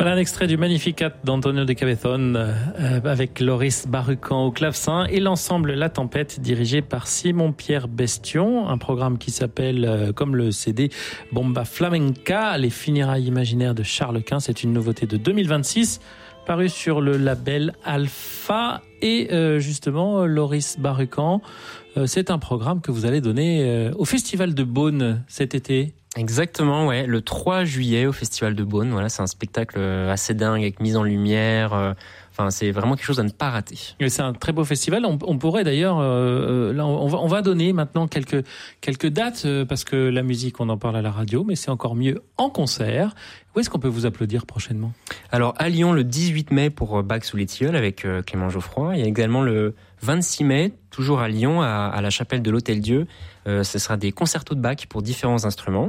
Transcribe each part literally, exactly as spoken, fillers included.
Voilà un extrait du Magnificat d'Antonio de Cabezón euh, avec Loris Barucan au clavecin et l'ensemble La Tempête dirigé par Simon-Pierre Bestion. Un programme qui s'appelle, euh, comme le C D, Bomba Flamenca, les funérailles imaginaires de Charles Quint. C'est une nouveauté de deux mille vingt-six, parue sur le label Alpha. Et euh, justement, Loris Barucan, euh, c'est un programme que vous allez donner euh, au Festival de Beaune cet été. Exactement, ouais, le trois juillet au Festival de Beaune. Voilà, c'est un spectacle assez dingue avec mise en lumière. Euh, enfin, c'est vraiment quelque chose à ne pas rater. Et c'est un très beau festival. On, on pourrait d'ailleurs, euh, là, on va, on va donner maintenant quelques quelques dates euh, parce que la musique, on en parle à la radio, mais c'est encore mieux en concert. Où est-ce qu'on peut vous applaudir prochainement ? Alors à Lyon le dix-huit mai pour Bach sous les tilleuls avec euh, Clément Geoffroy. Il y a également le vingt-six mai, toujours à Lyon, à, à la chapelle de l'Hôtel-Dieu. Euh, ce sera des concertos de Bach pour différents instruments.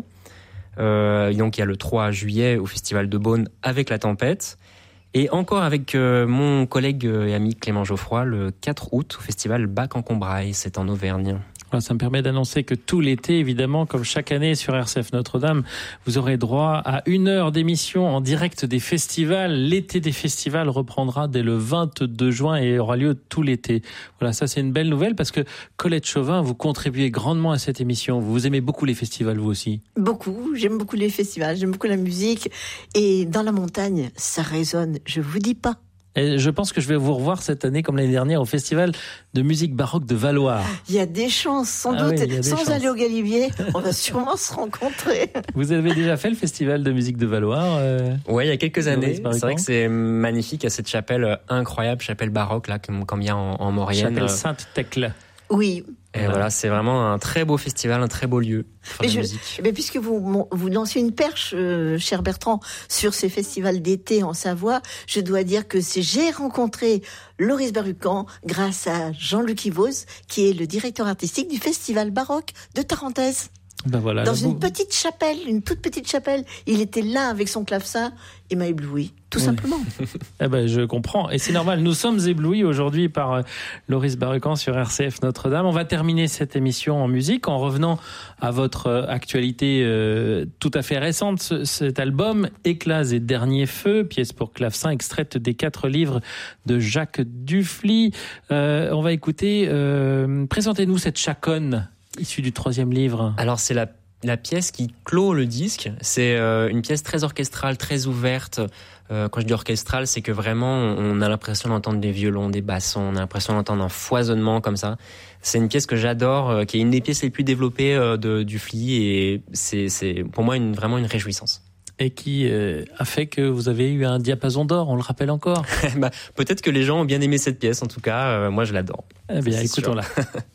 Euh, donc il y a le trois juillet au Festival de Beaune avec La Tempête. Et encore avec euh, mon collègue et ami Clément Geoffroy le quatre août au Festival Bach en Combrailles, c'est en Auvergne. Ça me permet d'annoncer que tout l'été, évidemment, comme chaque année sur R C F Notre-Dame, vous aurez droit à une heure d'émission en direct des festivals. L'été des festivals reprendra dès le vingt-deux juin et aura lieu tout l'été. Voilà, ça c'est une belle nouvelle parce que Colette Chauvin, vous contribuez grandement à cette émission. Vous aimez beaucoup les festivals, vous aussi ? Beaucoup, j'aime beaucoup les festivals, j'aime beaucoup la musique. Et dans la montagne, ça résonne, je vous dis pas. Et je pense que je vais vous revoir cette année, comme l'année dernière, au Festival de musique baroque de Valloires. Il y a des chances, sans ah doute. Oui, sans chances. aller au Galibier, on va sûrement se rencontrer. Vous avez déjà fait le Festival de musique de Valloires euh, Ouais, il y a quelques années. C'est vrai que c'est magnifique, à cette chapelle incroyable, chapelle baroque, là, comme, comme il y a en, en Maurienne. Chapelle Sainte-Thècle. Oui. Et voilà. voilà, c'est vraiment un très beau festival, un très beau lieu pour la je, musique. Mais puisque vous, vous lancez une perche, euh, cher Bertrand, sur ces festivals d'été en Savoie, je dois dire que c'est, j'ai rencontré Loris Barucan grâce à Jean-Luc Ivos, qui est le directeur artistique du Festival baroque de Tarentaise. Ben voilà, dans une petite chapelle, une toute petite chapelle. Il était là avec son clavecin, il m'a ébloui, tout oui. simplement. Eh ben, je comprends. Et c'est normal, nous sommes éblouis aujourd'hui par euh, Loris Barucan sur R C F Notre-Dame. On va terminer cette émission en musique en revenant à votre euh, actualité euh, tout à fait récente. C- cet album, Éclats et derniers feux, pièce pour clavecin, extraite des quatre livres de Jacques Dufly. Euh, on va écouter, euh, présentez-nous cette chaconne issu du troisième livre. Alors c'est la, la pièce qui clôt le disque. C'est euh, une pièce très orchestrale, très ouverte. Euh, quand je dis orchestrale, c'est que vraiment on a l'impression d'entendre des violons, des bassons, on a l'impression d'entendre un foisonnement comme ça. C'est une pièce que j'adore, euh, qui est une des pièces les plus développées euh, de Dufly et c'est, c'est pour moi une, vraiment une réjouissance. Et qui euh, a fait que vous avez eu un diapason d'or, on le rappelle encore. bah, peut-être que les gens ont bien aimé cette pièce, en tout cas, euh, moi je l'adore. Eh bien, écoutons-la.